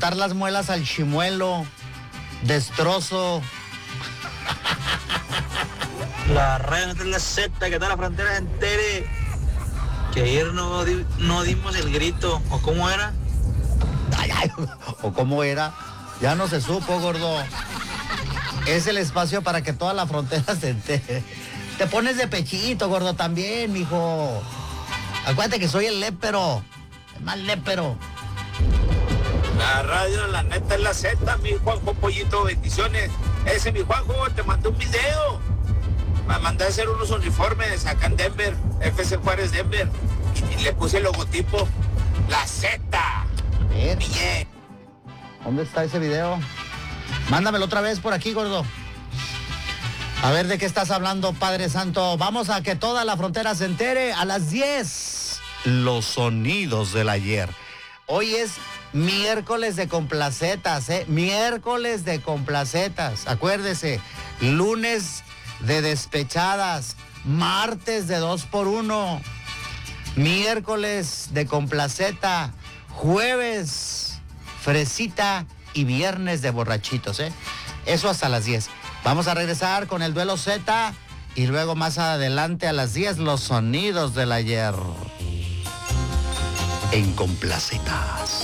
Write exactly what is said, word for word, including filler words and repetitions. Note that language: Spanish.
cortar las muelas al chimuelo, destrozo. La reina de la Z, que toda la frontera se entere que ayer no, di, no dimos el grito, ¿o cómo era? Ay, ay, o cómo era, ya no se supo, gordo. Es el espacio para que toda la frontera se entere. Te pones de pechito, gordo, también, mijo. Acuérdate que soy el lépero, el más lépero. La radio, la neta es la Z, mi Juanjo Pollito, bendiciones. Ese, mi Juanjo, te mandé un video. Me mandé a hacer unos uniformes acá en Denver, F C Juárez Denver. Y le puse el logotipo, la Z. A ver. Bien. ¿Dónde está ese video? Mándamelo otra vez por aquí, gordo. A ver, ¿de qué estás hablando, Padre Santo? Vamos a que toda la frontera se entere a las diez. Los sonidos del ayer. Hoy es miércoles de complacetas, ¿eh? Miércoles de complacetas. Acuérdese, lunes de despechadas, martes de dos por uno, miércoles de complaceta, jueves fresita y viernes de borrachitos, ¿eh? Eso hasta las diez. Vamos a regresar con el duelo Z y luego más adelante a las diez los sonidos del ayer. En Complacetas.